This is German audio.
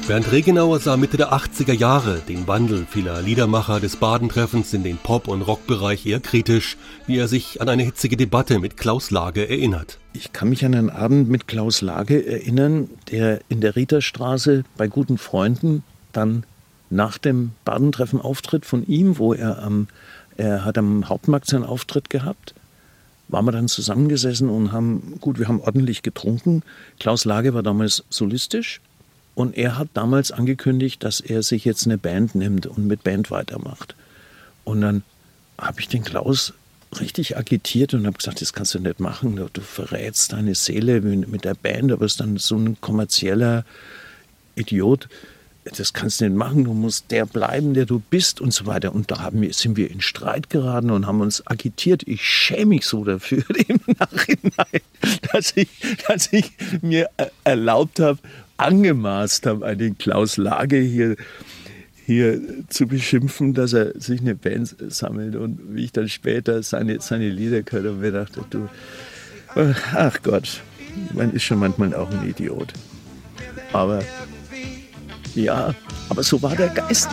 Bernd Regenauer sah Mitte der 80er Jahre den Wandel vieler Liedermacher des Baden-Treffens in den Pop- und Rockbereich eher kritisch, wie er sich an eine hitzige Debatte mit Klaus Lage erinnert. Ich kann mich an einen Abend mit Klaus Lage erinnern, der in der Rieterstraße bei guten Freunden dann nach dem Badentreffen Auftritt von ihm, wo er hat am Hauptmarkt seinen Auftritt gehabt, waren wir dann zusammengesessen und wir haben ordentlich getrunken. Klaus Lage war damals solistisch und er hat damals angekündigt, dass er sich jetzt eine Band nimmt und mit Band weitermacht. Und dann habe ich den Klaus richtig agitiert und habe gesagt, das kannst du nicht machen, du verrätst deine Seele mit der Band, aber bist dann so ein kommerzieller Idiot. Das kannst du nicht machen, du musst der bleiben, der du bist und so weiter. Und da sind wir in Streit geraten und haben uns agitiert. Ich schäme mich so dafür im Nachhinein, dass ich mir erlaubt habe, angemaßt habe, einen Klaus Lage hier zu beschimpfen, dass er sich eine Band sammelt. Und wie ich dann später seine Lieder gehört habe, mir dachte, ach Gott, man ist schon manchmal auch ein Idiot. Aber so war der Geist.